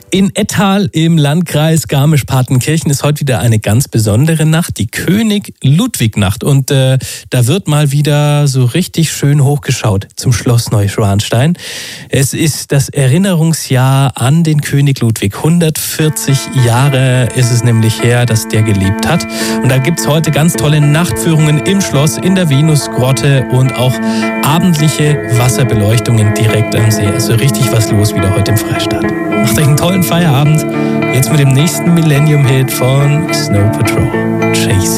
In Ettal im Landkreis Garmisch-Partenkirchen ist heute wieder eine ganz besondere Nacht, die König-Ludwig-Nacht. Und da wird mal wieder so richtig schön hochgeschaut zum Schloss Neuschwanstein. Es ist das Erinnerungsjahr an den König Ludwig. 140 Jahre ist es nämlich her, dass der gelebt hat. Und da gibt's heute ganz tolle Nachtführungen im Schloss, in der Venusgrotte und auch abendliche Wasserbeleuchtungen direkt am See. Also richtig was los wieder heute im Freistaat. Macht euch einen tollen Feierabend. Jetzt mit dem nächsten Millennium-Hit von Snow Patrol. Chase.